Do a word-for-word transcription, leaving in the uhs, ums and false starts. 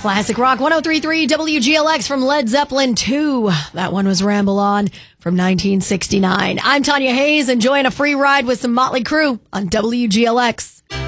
Classic Rock one oh three point three W G L X from Led Zeppelin two. That one was Ramble On from nineteen sixty-nine. I'm Tanya Hayes, enjoying a free ride with some Motley Crue on W G L X.